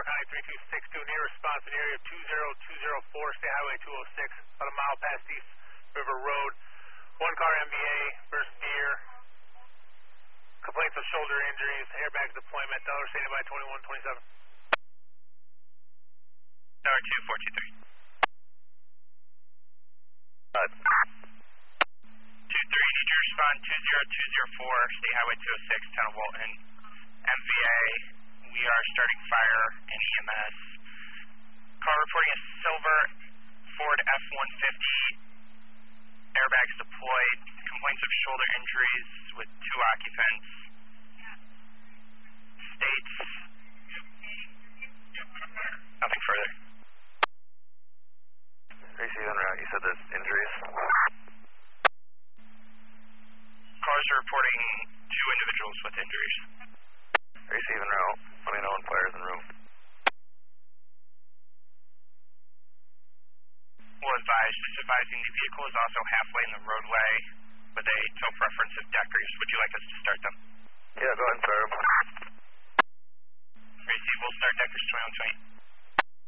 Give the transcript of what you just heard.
County 3262, near response in area 20204, State Highway 206, about a mile past East River Road. One car MVA versus deer. Complaints of shoulder injuries, airbag deployment, dollar stated by 2127. Tower 2423. 23, need to respond 20204, State Highway 206, Town of Walton. MVA, we are starting fire in EMS. Car reporting a silver Ford F-150, airbags deployed, complaints of shoulder injuries with 2 occupants. States, nothing further. Receiving route, you said there's injuries? Cars are reporting 2 individuals with injuries. Receiving route, let me know when fire's en route. Will advise, just advising the vehicle is also halfway in the roadway with a tow preference of deckers. Would you like us to start them?